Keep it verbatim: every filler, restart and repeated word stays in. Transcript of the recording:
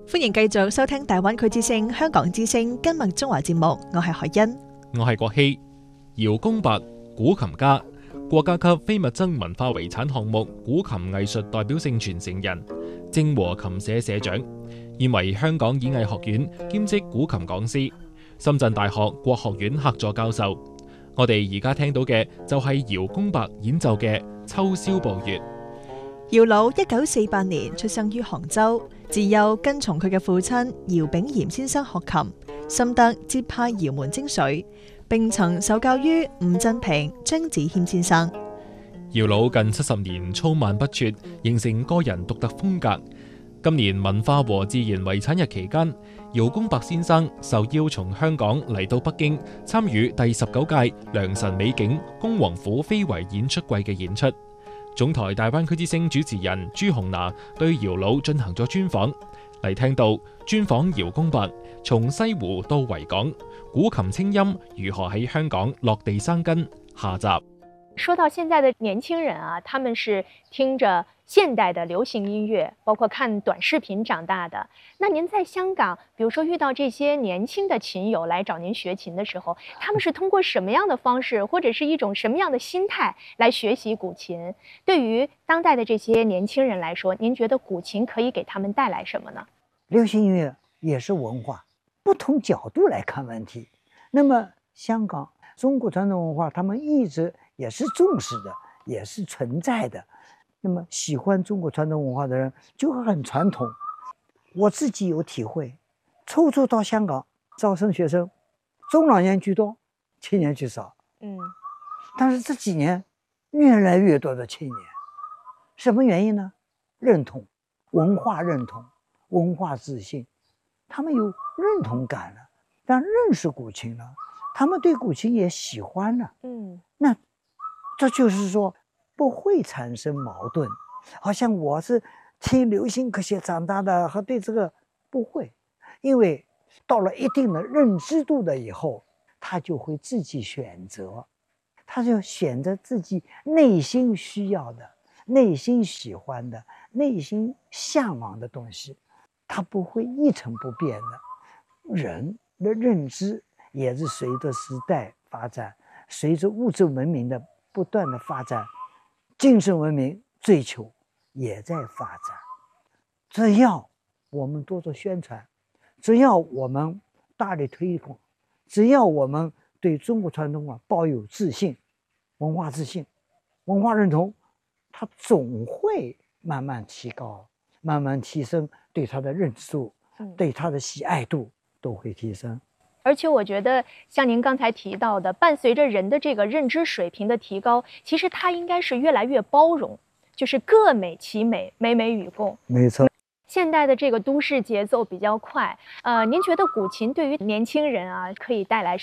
歡迎繼續收聽大灣區之聲香港之聲今日中華節目，我係海欣， 我係國希。姚公伯，古琴家，國家級非物質文化遺產項目古琴藝術代表性傳承人，正和琴社社長，現為香港演藝學院兼職古琴講師，深圳大學國學院客座教授。我哋而家聽到嘅就係姚公伯演奏嘅《秋宵步月》。 姚老一九四八年出生於杭州，自幼跟從佢嘅父親姚炳炎先生學琴，深得接派姚門精髓，並曾受教於吳振平、張子謙先生。 姚老近七十年操漫不絕，形成個人獨特風格。今年文化和自然遺產日期間，姚公伯先生受邀從香港嚟到北京參與第十九屆良辰美景恭王府非遺演出季嘅演出。總台大灣區之聲主持人朱紅娜對姚老進行咗專訪，嚟聽到專訪姚公伯從西湖到維港，古琴清音如何喺香港落地生根。下集說到現在的年輕人啊，他們是聽着現代的流行音樂，包括看短視頻長大的。那您在香港，比如說遇到這些年輕的琴友來找您學琴的時候，他們是通過什麼樣的方式，或者是一種什麼樣的心態來學習古琴？對於當代的這些年輕人來說，您覺得古琴可以給他們帶來什麼呢？ 流行音樂也是文化，不同角度來看問題。那麼香港中國傳統文化，他們一直也是重視的，也是存在的。那麼喜歡中國傳統文化的人就很傳統。我自己有體會，初初到香港招生學生，中老年居多，青年居少。 嗯， 但是這幾年越來越多的青年，什麼原因呢？認同，文化認同，文化自信，他們有認同感了，但認識古琴了，他們對古琴也喜歡了。 嗯， 那這就是說不會產生矛盾，好像我是聽流行歌曲長大的，和對這個不會，因為到了一定的認知度的以後，他就會自己選擇，他就選擇自己內心需要的、內心喜歡的、內心嚮往的東西，他不會一成不變的。人的認知也是隨着時代發展，隨着物質文明的不斷的發展，精神文明追求也在發展。只要我們多做宣傳，只要我們大力推廣，只要我們對中國傳統文化抱有自信、文化自信、文化認同，它總會慢慢提高，慢慢提升，對它的認知度、 嗯、 對它的喜愛度都會提升。 而且我覺得像您剛才提到的，伴隨着人的這個認知水平的提高，其實它應該是越來越包容，就是各美其美，美美與共。 沒錯。 現代的這個都市節奏比較快，呃，您覺得古琴對於年輕人啊可以帶來